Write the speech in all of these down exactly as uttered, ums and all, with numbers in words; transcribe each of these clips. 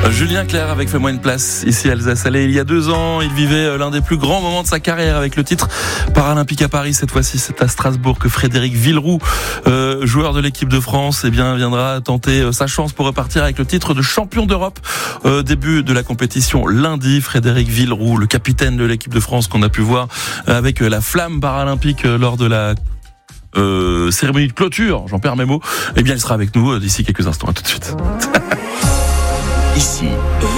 Julien Clerc avec Fais-moi une place ici à Alsace-Allais. Il y a deux ans, il vivait l'un des plus grands moments de sa carrière avec le titre paralympique à Paris. Cette fois-ci, c'est à Strasbourg que Frédéric Villeroux, euh, joueur de l'équipe de France, eh bien, viendra tenter sa chance pour repartir avec le titre de champion d'Europe. Euh, début de la compétition lundi. Frédéric Villeroux, le capitaine de l'équipe de France qu'on a pu voir avec la flamme paralympique lors de la euh, cérémonie de clôture, j'en perds mes mots. Eh bien, il sera avec nous d'ici quelques instants. À tout de suite. Ici,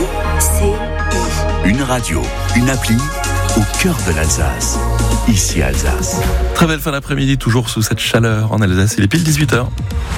une radio, une appli au cœur de l'Alsace. Ici Alsace. Très belle fin d'après-midi, toujours sous cette chaleur en Alsace. Il est pile dix-huit heures.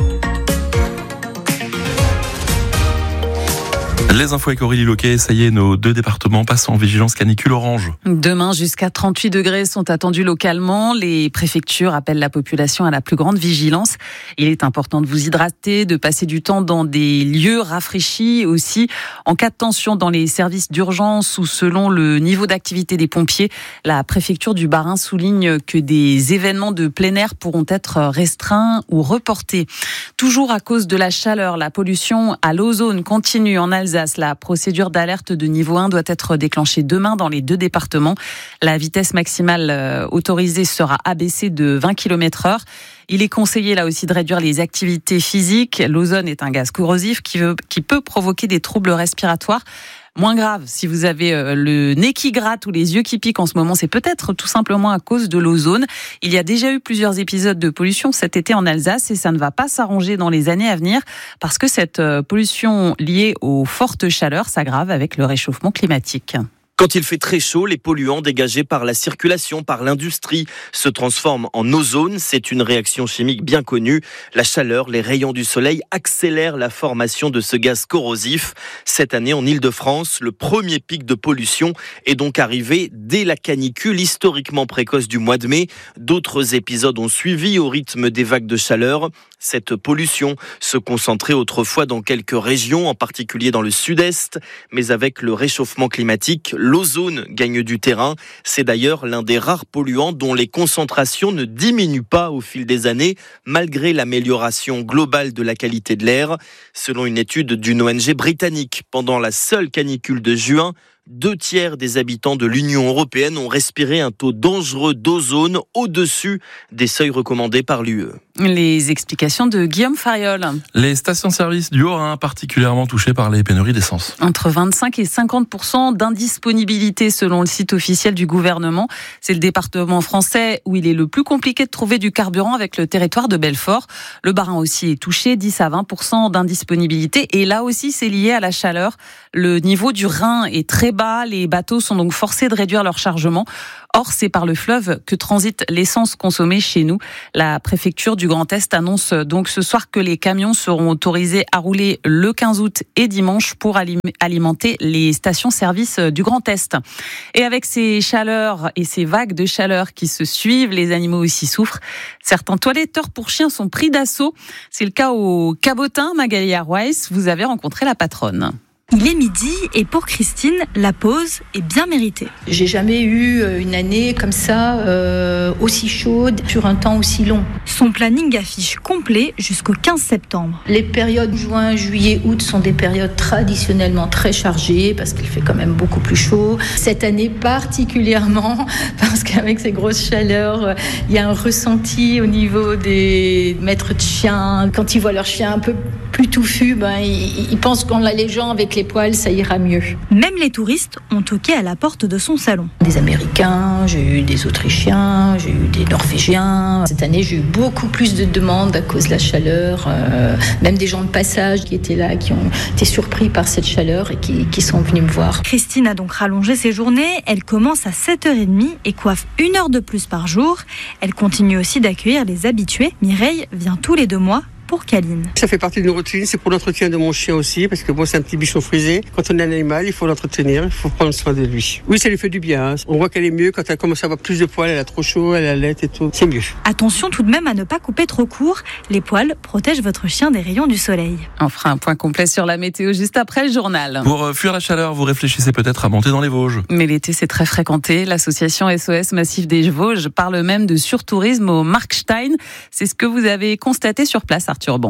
Les infos avec Aurélie Loquet, ça y est, nos deux départements passent en vigilance canicule orange. Demain, jusqu'à trente-huit degrés sont attendus localement. Les préfectures appellent la population à la plus grande vigilance. Il est important de vous hydrater, de passer du temps dans des lieux rafraîchis aussi. En cas de tension dans les services d'urgence ou selon le niveau d'activité des pompiers, la préfecture du Bas-Rhin souligne que des événements de plein air pourront être restreints ou reportés. Toujours à cause de la chaleur, la pollution à l'ozone continue en Alsace. La procédure d'alerte de niveau un doit être déclenchée demain dans les deux départements. La vitesse maximale autorisée sera abaissée de vingt kilomètres heure. Il est conseillé là aussi de réduire les activités physiques. L'ozone est un gaz corrosif qui, veut, qui peut provoquer des troubles respiratoires. Moins grave, si vous avez le nez qui gratte ou les yeux qui piquent en ce moment, c'est peut-être tout simplement à cause de l'ozone. Il y a déjà eu plusieurs épisodes de pollution cet été en Alsace et ça ne va pas s'arranger dans les années à venir parce que cette pollution liée aux fortes chaleurs s'aggrave avec le réchauffement climatique. Quand il fait très chaud, les polluants dégagés par la circulation, par l'industrie, se transforment en ozone. C'est une réaction chimique bien connue. La chaleur, les rayons du soleil accélèrent la formation de ce gaz corrosif. Cette année, en Île-de-France, le premier pic de pollution est donc arrivé dès la canicule historiquement précoce du mois de mai. D'autres épisodes ont suivi au rythme des vagues de chaleur. Cette pollution se concentrait autrefois dans quelques régions, en particulier dans le sud-est. Mais avec le réchauffement climatique, l'ozone gagne du terrain. C'est d'ailleurs l'un des rares polluants dont les concentrations ne diminuent pas au fil des années, malgré l'amélioration globale de la qualité de l'air. Selon une étude d'une O N G britannique, pendant la seule canicule de juin, deux tiers des habitants de l'Union européenne ont respiré un taux dangereux d'ozone au-dessus des seuils recommandés par l'U E. Les explications de Guillaume Fariol. Les stations-service du Haut-Rhin particulièrement touchées par les pénuries d'essence. Entre vingt-cinq et cinquante pour cent d'indisponibilité selon le site officiel du gouvernement. C'est le département français où il est le plus compliqué de trouver du carburant avec le territoire de Belfort. Le Bas-Rhin aussi est touché, dix à vingt pour cent d'indisponibilité. Et là aussi, c'est lié à la chaleur. Le niveau du Rhin est très bas. Les bateaux sont donc forcés de réduire leur chargement. Or, c'est par le fleuve que transite l'essence consommée chez nous. La préfecture du Grand Est annonce donc ce soir que les camions seront autorisés à rouler le quinze août et dimanche pour alimenter les stations-service du Grand Est. Et avec ces chaleurs et ces vagues de chaleur qui se suivent, les animaux aussi souffrent. Certains toiletteurs pour chiens sont pris d'assaut. C'est le cas au Cabotin. Magali Arweiss, vous avez rencontré la patronne. Il est midi et pour Christine, la pause est bien méritée. J'ai jamais eu une année comme ça, euh, aussi chaude, sur un temps aussi long. Son planning affiche complet jusqu'au quinze septembre. Les périodes juin, juillet, août sont des périodes traditionnellement très chargées parce qu'il fait quand même beaucoup plus chaud. Cette année particulièrement parce qu'avec ces grosses chaleurs, il y a un ressenti au niveau des maîtres de chiens. Quand ils voient leur chien un peu plus touffu, ben, ils, ils pensent qu'en l'allégeant avec les poils, ça ira mieux. Même les touristes ont toqué à la porte de son salon. Des Américains, j'ai eu des Autrichiens, j'ai eu des Norvégiens. Cette année, j'ai eu beaucoup plus de demandes à cause de la chaleur. Euh, même des gens de passage qui étaient là, qui ont été surpris par cette chaleur et qui, qui sont venus me voir. Christine a donc rallongé ses journées. Elle commence à sept heures trente et coiffe une heure de plus par jour. Elle continue aussi d'accueillir les habitués. Mireille vient tous les deux mois pour Caline. Ça fait partie de nos routines, c'est pour l'entretien de mon chien aussi, parce que bon, c'est un petit bichon frisé. Quand on a un animal, il faut l'entretenir, il faut prendre soin de lui. Oui, ça lui fait du bien. Hein. On voit qu'elle est mieux quand elle commence à avoir plus de poils, elle a trop chaud, elle a l'aide et tout. C'est mieux. Attention tout de même à ne pas couper trop court. Les poils protègent votre chien des rayons du soleil. On fera un point complet sur la météo juste après le journal. Pour euh, fuir la chaleur, vous réfléchissez peut-être à monter dans les Vosges. Mais l'été, c'est très fréquenté. L'association S O S Massif des Vosges parle même de surtourisme au Markstein. C'est ce que vous avez constaté sur place, Arthur Bon.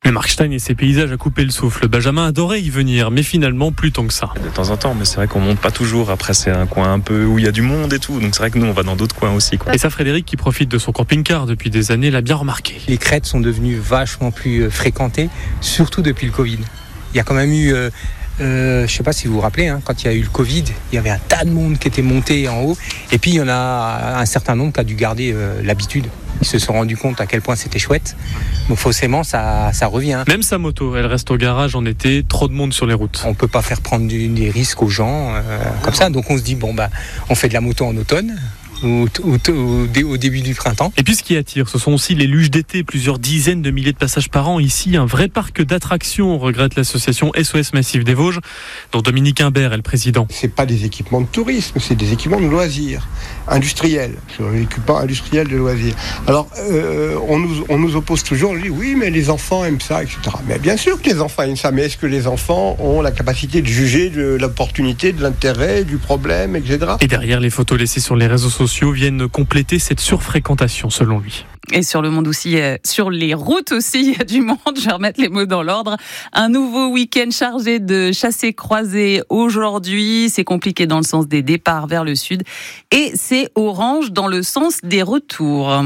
Le Markstein et ses paysages à couper le souffle. Benjamin adorait y venir, mais finalement plus tant que ça. De temps en temps, mais c'est vrai qu'on monte pas toujours. Après, c'est un coin un peu où il y a du monde et tout. Donc c'est vrai que nous, on va dans d'autres coins aussi, quoi. Et ça, Frédéric, qui profite de son camping-car depuis des années, l'a bien remarqué. Les crêtes sont devenues vachement plus fréquentées, surtout depuis le Covid. Il y a quand même eu... Euh Euh, je ne sais pas si vous vous rappelez, hein, quand il y a eu le Covid, il y avait un tas de monde qui était monté en haut. Et puis il y en a un certain nombre qui a dû garder euh, l'habitude. Ils se sont rendus compte à quel point c'était chouette. Donc forcément, ça, ça revient. Même sa moto, elle reste au garage en été, trop de monde sur les routes. On ne peut pas faire prendre du, des risques aux gens euh, comme ça. Donc on se dit, bon, bah, on fait de la moto en automne. Au, au, au, au début du printemps. Et puis ce qui attire, ce sont aussi les luges d'été, plusieurs dizaines de milliers de passages par an. Ici, un vrai parc d'attractions, regrette l'association S O S Massif des Vosges, dont Dominique Imbert est le président. C'est pas des équipements de tourisme, c'est des équipements de loisirs, industriels, sur l'équipement industriel de loisirs. Alors, euh, on, nous, on nous oppose toujours, on dit oui, mais les enfants aiment ça, et cetera. Mais bien sûr que les enfants aiment ça, mais est-ce que les enfants ont la capacité de juger de l'opportunité, de l'intérêt, du problème, et cetera. Et derrière, les photos laissées sur les réseaux sociaux viennent compléter cette surfréquentation selon lui. Et sur le monde aussi, euh, sur les routes aussi, il y a du monde. Je vais remettre les mots dans l'ordre. Un nouveau week-end chargé de chassés-croisés aujourd'hui. C'est compliqué dans le sens des départs vers le sud. Et c'est orange dans le sens des retours.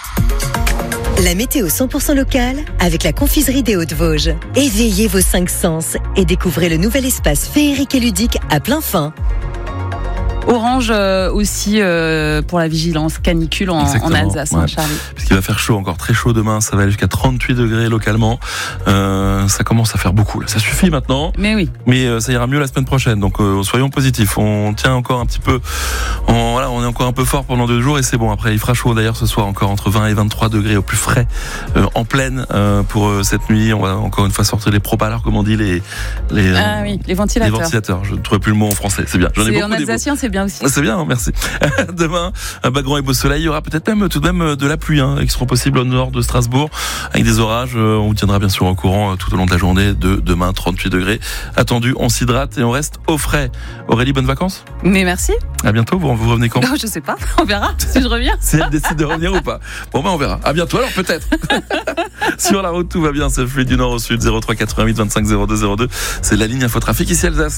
La météo cent pour cent locale avec la confiserie des Hauts-de-Vosges. Éveillez vos cinq sens et découvrez le nouvel espace féerique et ludique à plein fin. Orange euh, aussi euh, pour la vigilance canicule en, en Alsace, ouais. hein, Charlie. Parce qu'il va faire chaud, encore très chaud demain. Ça va aller jusqu'à trente-huit degrés localement. Euh, ça commence à faire beaucoup. Là. Ça suffit maintenant. Mais oui. Mais euh, ça ira mieux la semaine prochaine. Donc euh, soyons positifs. On tient encore un petit peu. On, voilà, on est encore un peu fort pendant deux jours et c'est bon. Après, il fera chaud d'ailleurs ce soir encore entre vingt et vingt-trois degrés au plus frais euh, en pleine euh, pour euh, cette nuit. On va encore une fois sortir les propallers, comme on dit, les les, euh, ah, oui, les ventilateurs. Les ventilateurs. Je ne trouvais plus le mot en français. C'est bien. J'en ai c'est beaucoup en alsacien, c'est bien aussi. C'est bien, hein, merci. Demain, un bas grand et beau soleil. Il y aura peut-être même tout de même de la pluie hein, qui seront possibles au nord de Strasbourg avec des orages. On vous tiendra bien sûr au courant tout au long de la journée de demain, trente-huit degrés. Attendu, on s'hydrate et on reste au frais. Aurélie, bonnes vacances. Mais merci. À bientôt. Vous, vous revenez quand? Non, je sais pas. On verra si je reviens. Si elle décide de revenir ou pas. Bon ben on verra. À bientôt alors peut-être. Sur la route, tout va bien. C'est fluide du nord au sud. zéro trois quatre-vingt-huit vingt-cinq zéro deux zéro deux. C'est la ligne Infotrafic ici Alsace.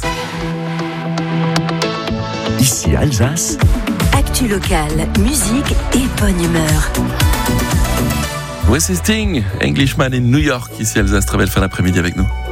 Ici Alsace. Actu locale, musique et bonne humeur. Voici Sting, Englishman in New York, ici Alsace. Très belle fin d'après-midi avec nous.